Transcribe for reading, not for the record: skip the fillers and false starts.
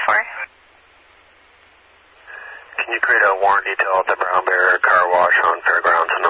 for? Can you create a warrant detail at the Brown Bear Car Wash on Fairgrounds in